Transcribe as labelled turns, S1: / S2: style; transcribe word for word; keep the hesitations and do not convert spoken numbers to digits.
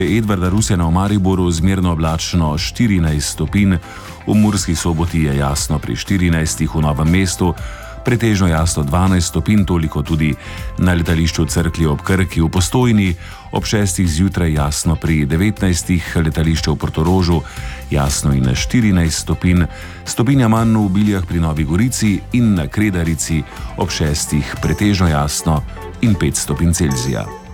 S1: Edvarda Rusjana v Mariboru zmerno oblačno štirinajst stopinj, v Murski Soboti je jasno pri štirinajstih, v Novem mestu pretežno jasno dvanajst stopinj, toliko tudi na letališču Cerklje ob Krki, v Postojni ob šestih zjutraj jasno pri devetnajstih, letališče v Portorožu jasno in na štirinajst stopinj, stopinja manj v Biljah pri Novi Gorici in na Kredarici ob šestih pretežno jasno in pet stopinj Celzija.